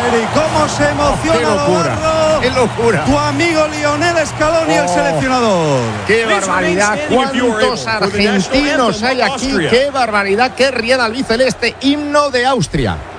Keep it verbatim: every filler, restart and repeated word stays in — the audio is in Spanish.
Pedri, cómo se emociona. ¡Qué locura! Navarro, ¡Qué locura! Tu amigo Lionel Scaloni, oh, el seleccionador. ¡Qué barbaridad! ¿Cuántos argentinos hay aquí? ¡Qué barbaridad! ¡Qué rieda albiceleste! Himno de Austria.